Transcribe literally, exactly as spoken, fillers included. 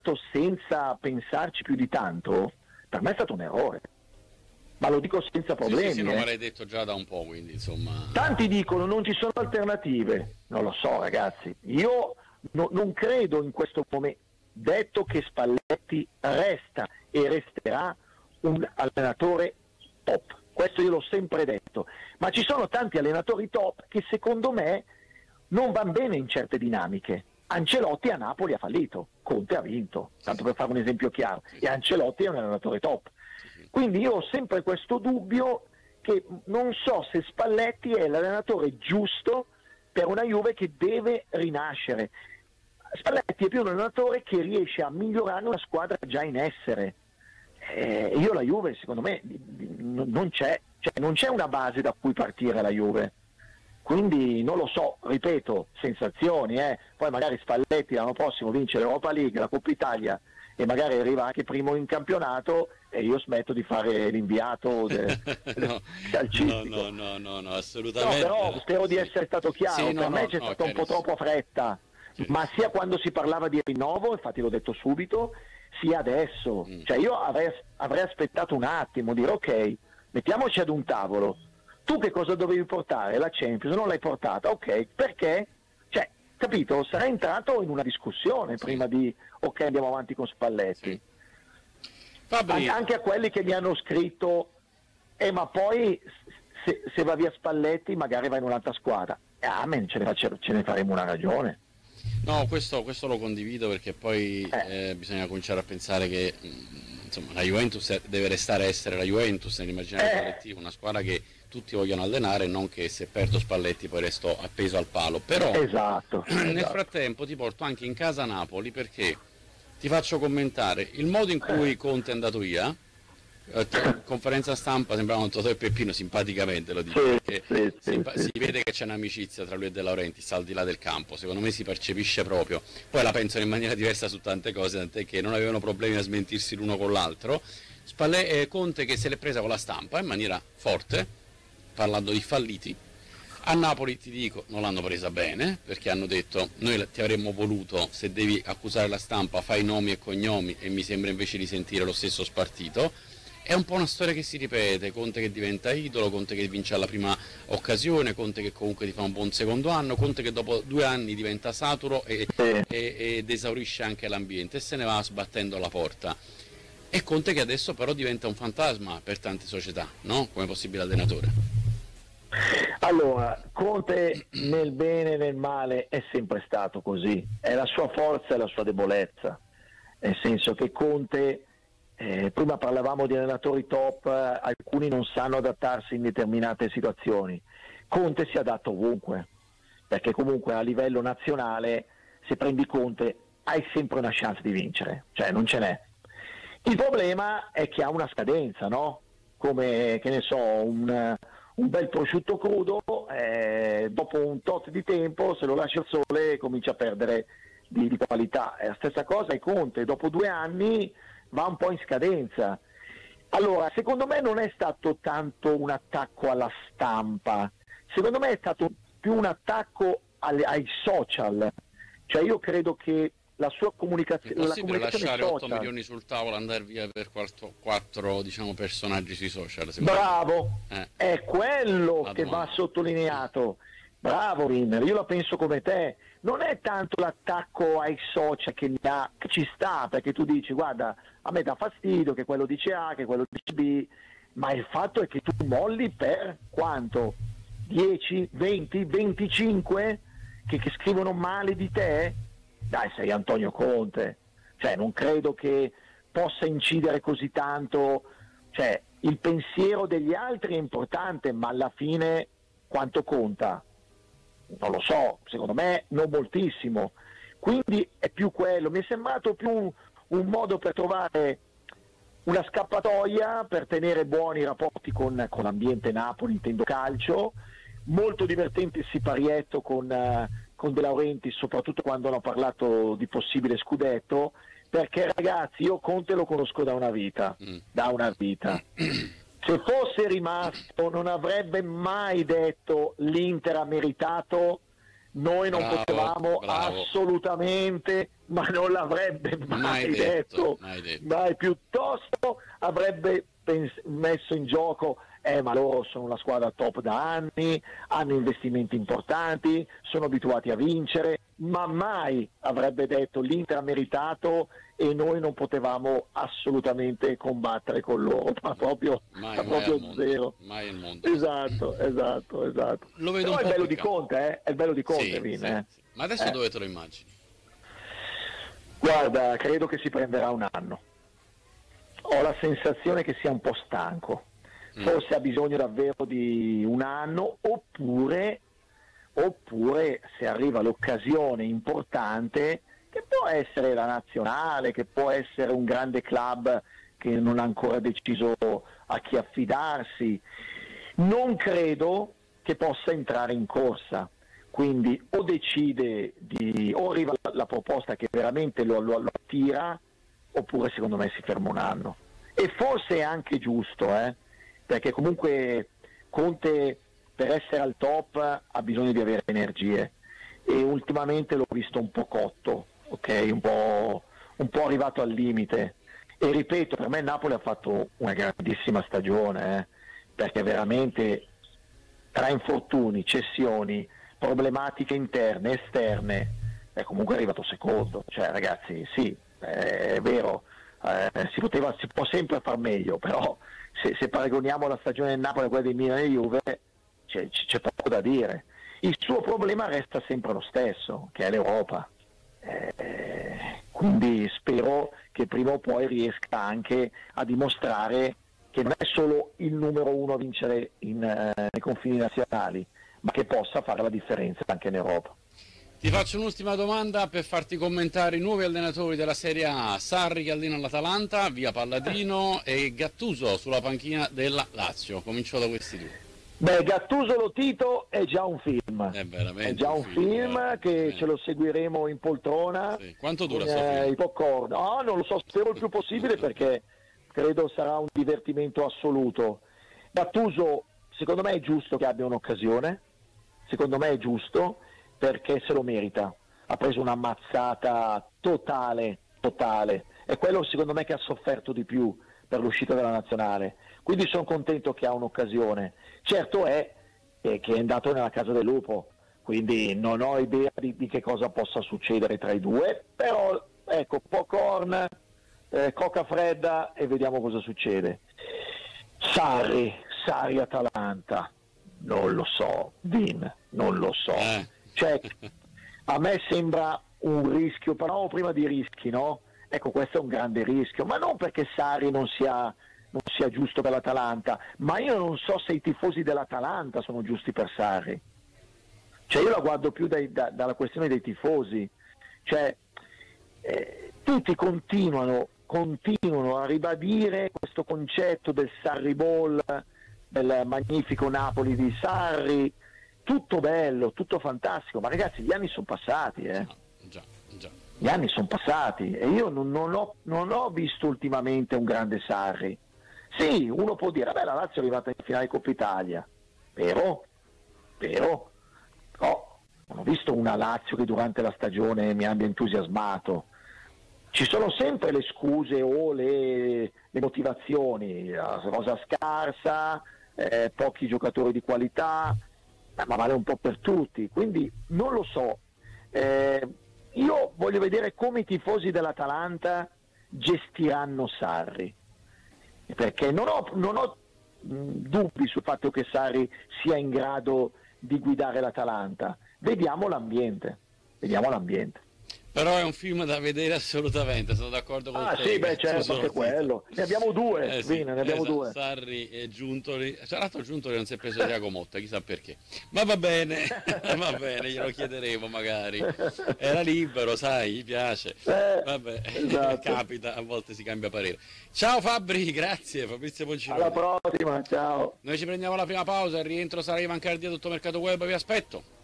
senza pensarci più di tanto, per me è stato un errore. Ma lo dico senza problemi. Sì, sì, sì, no, eh. ma l'hai detto già da un po', quindi insomma. Tanti dicono non ci sono alternative. Non lo so, ragazzi. Io no, non credo in questo momento. Detto che Spalletti resta e resterà un allenatore top. Questo io l'ho sempre detto. Ma ci sono tanti allenatori top che secondo me non vanno bene in certe dinamiche. Ancelotti a Napoli ha fallito, Conte ha vinto, tanto per fare un esempio chiaro, e Ancelotti è un allenatore top. Quindi io ho sempre questo dubbio che non so se Spalletti è l'allenatore giusto per una Juve che deve rinascere. Spalletti è più un allenatore che riesce a migliorare una squadra già in essere. Eh, io la Juve, secondo me, non c'è, cioè non c'è una base da cui partire la Juve. Quindi non lo so, ripeto, sensazioni, eh. Poi magari Spalletti l'anno prossimo vince l'Europa League, la Coppa Italia e magari arriva anche primo in campionato e io smetto di fare l'inviato de- no, calcistico. no, no, no, no, assolutamente. No, però spero di essere stato chiaro, Sì, no, per me no, c'è no, stata un po' chiarissimo. troppo fretta, Sì. ma sia quando si parlava di rinnovo, infatti l'ho detto subito, sia adesso. Mm. Cioè io avrei, avrei aspettato un attimo, dire ok, mettiamoci ad un tavolo. Tu che cosa dovevi portare? La Champions, non l'hai portata, ok, perché? Cioè, capito, sarà entrato in una discussione Sì. prima di ok, andiamo avanti con Spalletti. Sì. Fabri, An- anche a quelli che mi hanno scritto eh ma poi se, se va via Spalletti magari va in un'altra squadra. Eh, amen, ce ne, face- ce ne faremo una ragione. no, questo, questo lo condivido perché poi Eh. eh, bisogna cominciare a pensare che mh, insomma, la Juventus deve restare a essere la Juventus nell'immaginario Eh. collettivo, una squadra che tutti vogliono allenare, non che se perdo Spalletti poi resto appeso al palo. Però Esatto, nel esatto. frattempo ti porto anche in casa Napoli perché ti faccio commentare il modo in cui Conte è andato via. eh, t- conferenza stampa sembravano Totò e Peppino, simpaticamente lo dico, Sì, perché sì, sì, simpa- sì, si sì. vede che c'è un'amicizia tra lui e De Laurentiis al di là del campo, secondo me si percepisce proprio. Poi la pensano in maniera diversa su tante cose, tant'è che non avevano problemi a smentirsi l'uno con l'altro. Spalle- eh, Conte che se l'è presa con la stampa in maniera forte, parlando di falliti. A Napoli ti dico, non l'hanno presa bene, perché hanno detto noi ti avremmo voluto, se devi accusare la stampa fai nomi e cognomi, e mi sembra invece di sentire lo stesso spartito. È un po' una storia che si ripete, Conte che diventa idolo, Conte che vince alla prima occasione, Conte che comunque ti fa un buon secondo anno, Conte che dopo due anni diventa saturo e, Sì. e, ed esaurisce anche l'ambiente e se ne va sbattendo la porta. E Conte che adesso però diventa un fantasma per tante società, no? Come possibile allenatore. Allora, Conte nel bene e nel male è sempre stato così, è la sua forza e la sua debolezza, nel senso che Conte, eh, prima parlavamo di allenatori top, eh, alcuni non sanno adattarsi in determinate situazioni, Conte si adatta ovunque, perché comunque a livello nazionale se prendi Conte hai sempre una chance di vincere, cioè non ce n'è. Il problema è che ha una scadenza, no? Come, che ne so, un, un bel prosciutto crudo, eh, dopo un tot di tempo, se lo lasci al sole comincia a perdere di, di qualità. È la stessa cosa è Conte, dopo due anni va un po' in scadenza. Allora, secondo me non è stato tanto un attacco alla stampa, secondo me è stato più un attacco alle, ai social. Cioè io credo che la sua comunicazione, È la possibile comunicazione lasciare otto social, milioni sul tavolo e andare via per quattro, quattro diciamo, personaggi sui social? secondo bravo, me? Eh. è quello La che va domanda. sottolineato. Bravo Rinner, io la penso come te, non è tanto l'attacco ai social che, mi dà, che ci sta, perché tu dici guarda a me dà fastidio che quello dice A, che quello dice B, ma il fatto è che tu molli per quanto? dieci, venti, venticinque che, che scrivono male di te? Dai, sei Antonio Conte, cioè non credo che possa incidere così tanto, cioè il pensiero degli altri è importante, ma alla fine quanto conta? Non lo so, secondo me non moltissimo, quindi è più quello, mi è sembrato più un, un modo per trovare una scappatoia per tenere buoni rapporti con, con l'ambiente Napoli, intendo calcio, molto divertente il siparietto con, uh, con De Laurentiis, soprattutto quando hanno parlato di possibile scudetto, perché ragazzi io Conte lo conosco da una vita, Mm. da una vita. Se fosse rimasto non avrebbe mai detto l'Inter ha meritato, noi non Bravo, potevamo bravo. assolutamente ma non l'avrebbe mai, Mai detto, detto, mai detto. mai. Piuttosto avrebbe pens- messo in gioco, eh ma loro sono una squadra top da anni, hanno investimenti importanti, sono abituati a vincere, ma mai avrebbe detto l'Inter ha meritato e noi non potevamo assolutamente combattere con loro, ma proprio, Mai, ma mai proprio al mondo, zero. mai al mondo. Esatto, esatto, esatto. Lo vedo Però un è po' il bello di peccato. Conte, eh? È il bello di Conte, Sì, Vin, sì, eh? sì. Ma adesso Eh. dove te lo immagini? Guarda, credo che si prenderà un anno. Ho la sensazione che sia un po' stanco. Mm. Forse ha bisogno davvero di un anno, oppure, oppure se arriva l'occasione importante, che può essere la nazionale, che può essere un grande club che non ha ancora deciso a chi affidarsi, non credo che possa entrare in corsa. Quindi o decide di, o arriva la, la proposta che veramente lo, lo, lo attira, oppure secondo me si ferma un anno. E forse è anche giusto, eh? Perché comunque Conte per essere al top ha bisogno di avere energie e ultimamente l'ho visto un po' cotto, ok? Un po', un po' arrivato al limite. E ripeto, per me il Napoli ha fatto una grandissima stagione, eh? Perché veramente tra infortuni, cessioni, problematiche interne, esterne, è comunque arrivato secondo. Cioè ragazzi, sì, è vero, eh, si, poteva, si può sempre far meglio, però se, se paragoniamo la stagione del Napoli a quella di Milan e Juve c'è, c'è poco da dire. Il suo problema resta sempre lo stesso, che è l'Europa. Eh, quindi spero che prima o poi riesca anche a dimostrare che non è solo il numero uno a vincere in, eh, nei confini nazionali, ma che possa fare la differenza anche in Europa. Ti faccio un'ultima domanda per farti commentare i nuovi allenatori della Serie A: Sarri che allena l'Atalanta, via Palladino, e Gattuso sulla panchina della Lazio. Comincio da questi due. Beh, Gattuso lo Tito è già un film, È veramente è già un film, film, che eh. ce lo seguiremo in poltrona. Sì. Quanto dura con, sto eh, film? i popcorn. No, non lo so, spero il più possibile perché credo sarà un divertimento assoluto. Gattuso, secondo me è giusto che abbia un'occasione, secondo me è giusto perché se lo merita. Ha preso una mazzata totale, totale. È quello secondo me che ha sofferto di più per l'uscita dalla nazionale. Quindi sono contento che ha un'occasione. Certo è che è andato nella casa del lupo, quindi non ho idea di, di che cosa possa succedere tra i due, però ecco, popcorn, eh, coca fredda e vediamo cosa succede. Sarri, Sarri Atalanta, non lo so, Vin, non lo so. Eh. Cioè, a me sembra un rischio, però prima di rischi, no? Ecco, questo è un grande rischio, ma non perché Sarri non sia, non sia giusto per l'Atalanta, ma io non so se i tifosi dell'Atalanta sono giusti per Sarri. Cioè io la guardo più dai, da, dalla questione dei tifosi. Cioè, eh, tutti continuano, continuano a ribadire questo concetto del Sarri Ball, del magnifico Napoli di Sarri, tutto bello, tutto fantastico, ma ragazzi gli anni sono passati, eh. Già, già. Gli anni sono passati e io non, non, ho, non ho visto ultimamente un grande Sarri. Sì, uno può dire, beh, la Lazio è arrivata in finale Coppa Italia, vero, vero, però non ho visto una Lazio che durante la stagione mi abbia entusiasmato. Ci sono sempre le scuse o le, le motivazioni, la rosa scarsa, eh, pochi giocatori di qualità, ma vale un po' per tutti, quindi non lo so. Eh, io voglio vedere come i tifosi dell'Atalanta gestiranno Sarri, perché non ho, non ho mh, dubbi sul fatto che Sarri sia in grado di guidare l'Atalanta. Vediamo l'ambiente, vediamo l'ambiente. Però è un film da vedere assolutamente, sono d'accordo con Ah te. sì, beh certo, Sono anche quello. Ne abbiamo due, eh, sì, Vina, ne abbiamo esatto. due. Sarri e Giuntoli. Tra l'altro Giuntoli non si è preso Diaco Motta, chissà perché. Ma va bene, va bene, glielo chiederemo magari. Era libero, sai, gli piace. Eh, Vabbè, esatto. capita, a volte si cambia parere. Ciao Fabri, grazie, Fabrizio Poncinoni. Alla prossima, ciao. Noi ci prendiamo la prima pausa, il rientro sarà Ivan Cardia, tutto Mercato Web, vi aspetto.